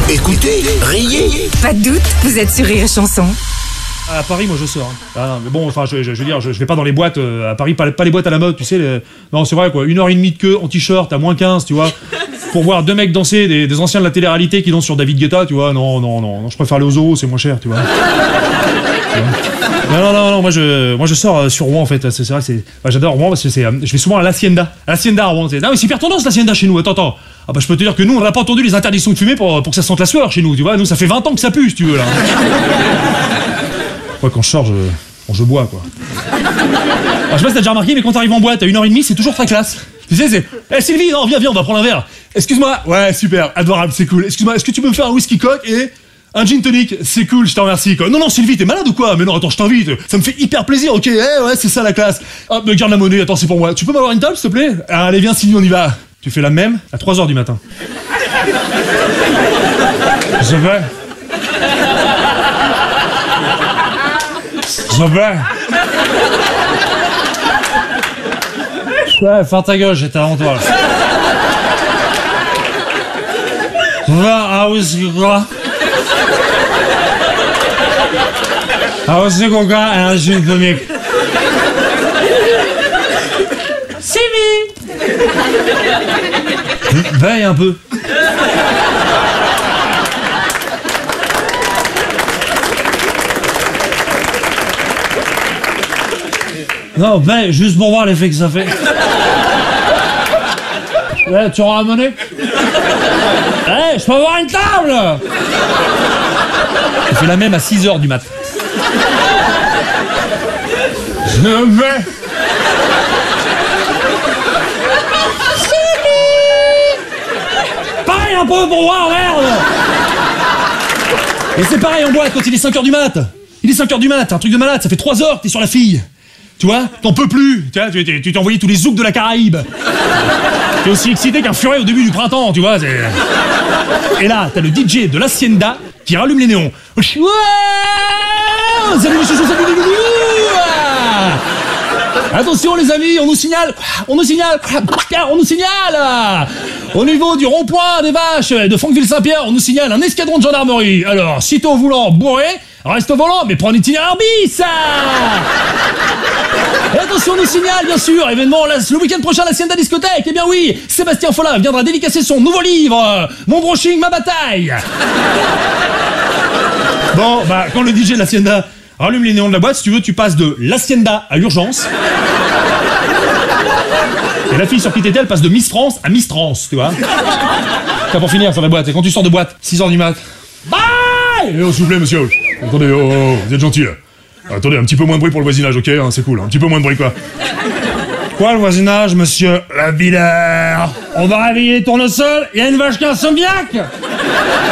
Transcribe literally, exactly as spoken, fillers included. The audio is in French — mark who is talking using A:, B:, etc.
A: Écoutez, riez.
B: Pas de doute, vous êtes sur Rire et Chanson.
C: À Paris, moi je sors. Hein. Ah, mais bon, enfin, je, je, je veux dire, je, je vais pas dans les boîtes euh, à Paris, pas, pas les boîtes à la mode, tu sais. Les... Non, c'est vrai quoi. Une heure et demie de queue en t-shirt à moins quinze, tu vois, pour voir deux mecs danser, des, des anciens de la télé-réalité qui dansent sur David Guetta, tu vois. Non, non, non, non, je préfère aller au zoo, c'est moins cher, tu vois. Non, non, non, non, moi je, moi je sors euh, sur Rouen en fait. C'est vrai, c'est, bah, j'adore Rouen parce que c'est, euh, je vais souvent à l'Hacienda, à l'Hacienda à Rouen. C'est, non, mais c'est hyper tendance l'Hacienda chez nous. Attends, attends. Ah bah je peux te dire que nous on n'a pas entendu les interdictions de fumer pour, pour que ça sente la sueur chez nous, tu vois. Nous ça fait vingt ans que ça pue, si tu veux là. Ouais, quand je sors, je, bon, je bois quoi. Alors, je sais pas si t'as déjà remarqué, mais quand t'arrives en boîte à une heure et demie, c'est toujours très classe. Tu sais, c'est, hé hey, Sylvie, non, viens, viens, on va prendre un verre. Excuse-moi, ouais, super, adorable, c'est cool. Excuse-moi, est-ce que tu peux me faire un whisky coke et un gin tonic? C'est cool, je te remercie quoi. Non, non, Sylvie, t'es malade ou quoi? Mais non, attends, je t'invite, ça me fait hyper plaisir, ok, hey, ouais, c'est ça la classe. Hop, me garde la monnaie, attends, c'est pour moi. Tu peux m'avoir une table, s'il te plaît? Ah, allez, viens, Sylvie, on y va. Tu fais la même à trois heures du matin. Ça va? Ça va? Ouais, ferme ta gueule, j'étais avant toi. Va, ah oui, c'est quoi? Ah oui, c'est coca et un gin tonic. Sylvie! Veille un peu. Non, veille, juste pour voir l'effet que ça fait. Ouais, tu auras amené? Hey, je peux avoir une table? Je fais la même à six heures du mat. Je vais. Pareil un peu pour voir, merde. Et c'est pareil en boîte quand il est cinq heures du mat. Il est cinq heures du mat, un truc de malade, ça fait trois heures que t'es sur la fille. Tu vois, t'en peux plus, tu vois, tu tu t'es envoyé tous les zouks de la Caraïbe. T'es aussi excité qu'un furet au début du printemps, tu vois. C'est... Et là, t'as le D J de l'Hacienda qui rallume les néons. Ouais, salut les chouchous, salut les loulous. Attention les amis, on nous signale, on nous signale, on nous signale. Au niveau du rond-point des Vaches de Franqueville-Saint-Pierre, on nous signale un escadron de gendarmerie. Alors, sitôt voulant bourrer, reste au volant, mais prends un itinéraire bis. Et attention, on nous signale, bien sûr, événement le week-end prochain à l'Hacienda Discothèque. Eh bien oui, Sébastien Follin viendra dédicacer son nouveau livre, Mon brushing, ma bataille. Bon, bah, quand le D J de l'Hacienda rallume les néons de la boîte, si tu veux, tu passes de l'Hacienda à l'urgence. Et la fille sur qui t'étais, elle passe de Miss France à Miss Trans, tu vois. T'as pour finir sur la boîte, et quand tu sors de boîte, six heures du mat. Bye. Eh oh, s'il vous plaît, monsieur. Attendez, oh, oh, vous êtes gentil là. Attendez, un petit peu moins de bruit pour le voisinage, ok, hein, c'est cool, un petit peu moins de bruit quoi. Quoi le voisinage, monsieur la Villers? On va réveiller les tournesols, il y a une vache qui a un insomniaque.